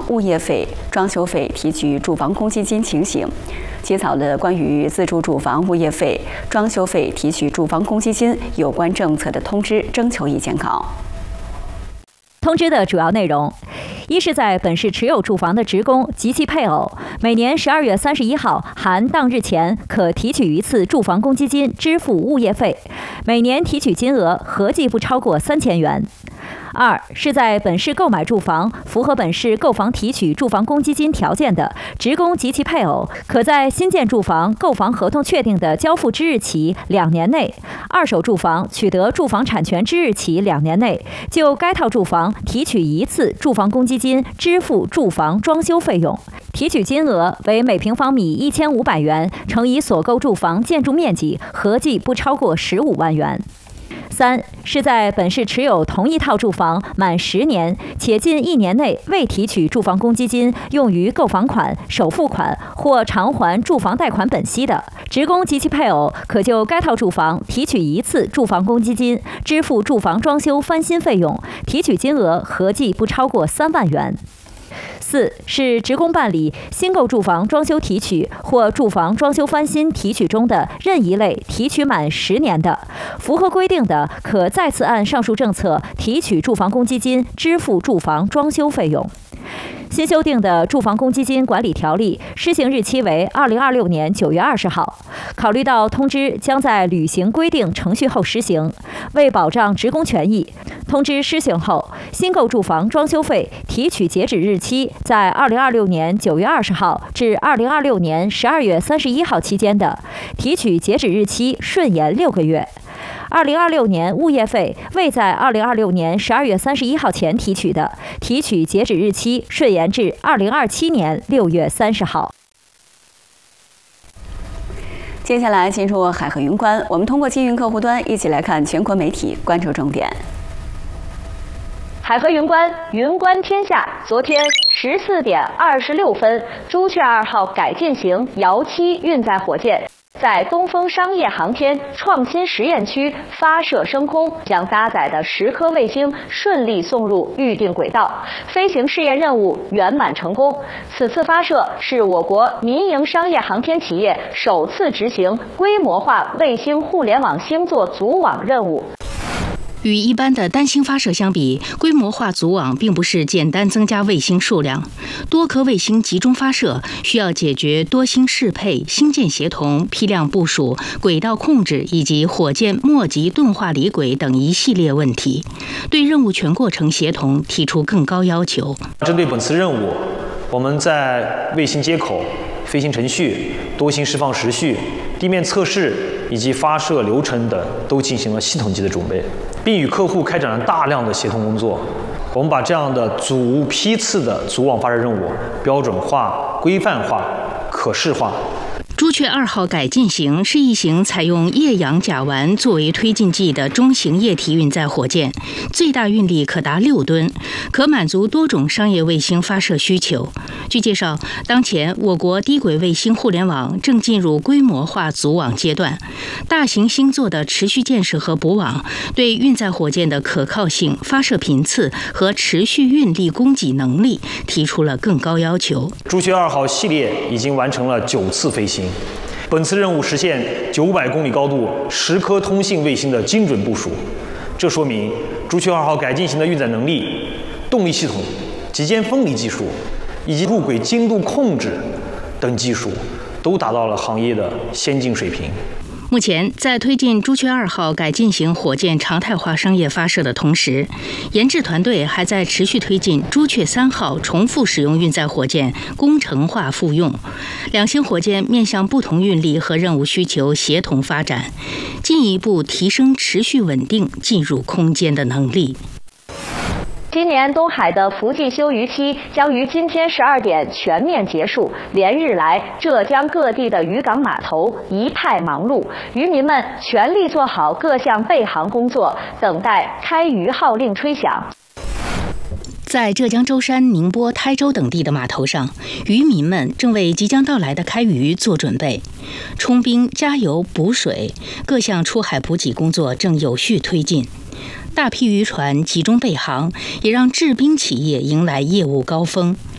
物业费、装修费提取住房公积金情形，起草了关于自住住房物业费、装修费提取住房公积金有关政策的通知征求意见稿。 通知的主要内容：一是在本市持有住房的职工及其配偶，每年12月31号含当日前可提取一次住房公积金支付物业费，每年提取金额合计不超过3000元。二是在本市购买住房，符合本市购房提取住房公积金条件的职工及其配偶，可在新建住房购房合同确定的交付之日起2年内，二手住房取得住房产权之日起2年内，就该套住房提取一次住房公积金支付住房装修费用，提取金额为每平方米1500元乘以所购住房建筑面积，合计不超过15万元。三是在本市持有同一套住房满10年，且近1年内未提取住房公积金用于购房款、首付款或偿还住房贷款本息的职工及其配偶，可就该套住房提取一次住房公积金支付住房装修翻新费用，提取金额合计不超过3万元。四是职工办理新购住房装修提取或住房装修翻新提取中的任一类提取满10年的，符合规定的，可再次按上述政策提取住房公积金支付住房装修费用。新修订的住房公积金管理条例施行日期为2026年9月20号。考虑到通知将在履行规定程序后施行，为保障职工权益，通知施行后，新购住房装修费提取截止日期在2026年9月20号至2026年12月31号期间的，提取截止日期顺延6个月。2026年物业费未在2026年12月31号前提取的，提取截止日期顺延至2027年6月30号。 接下来进入海河云观，我们通过金云客户端一起来看全国媒体关注重点。 海河云观，云观天下。昨天14点26分，朱雀2号改进型遥7运载火箭在东风商业航天创新实验区发射升空，将搭载的10颗卫星顺利送入预定轨道，飞行试验任务圆满成功。此次发射是我国民营商业航天企业首次执行规模化卫星互联网星座组网任务。 与一般的单星发射相比，规模化组网并不是简单增加卫星数量，多颗卫星集中发射需要解决多星适配、星舰协同、批量部署、轨道控制以及火箭末级钝化离轨等一系列问题，对任务全过程协同提出更高要求。 针对本次任务，我们在卫星接口、飞行程序、多星释放时序、地面测试以及发射流程等都进行了系统级的准备，并与客户开展了大量的协同工作。我们把这样的组批次的组网发射任务标准化、规范化、可视化。 朱雀2号改进型是一型采用液氧甲烷作为推进剂的中型液体运载火箭，最大运力可达6吨，可满足多种商业卫星发射需求。据介绍，当前我国低轨卫星互联网正进入规模化组网阶段，大型星座的持续建设和补网，对运载火箭的可靠性、发射频次和持续运力供给能力提出了更高要求。 朱雀2号系列已经完成了9次飞行。本次任务实现900公里高度10颗通信卫星的精准部署，这说明朱雀2号改进型的运载能力、动力系统、极间分离技术以及入轨精度控制等技术都达到了行业的先进水平。 目前，在推进朱雀2号改进型火箭常态化商业发射的同时，研制团队还在持续推进朱雀3号重复使用运载火箭工程化复用，两型火箭面向不同运力和任务需求协同发展，进一步提升持续稳定进入空间的能力。 今年东海的伏季休渔期将于今天12点全面结束。连日来，浙江各地的渔港码头一派忙碌，渔民们全力做好各项备航工作，等待开渔号令吹响。 在浙江舟山、宁波、台州等地的码头上，渔民们正为即将到来的开渔做准备，充冰、加油、补水，各项出海补给工作正有序推进。大批渔船集中备航，也让制冰企业迎来业务高峰。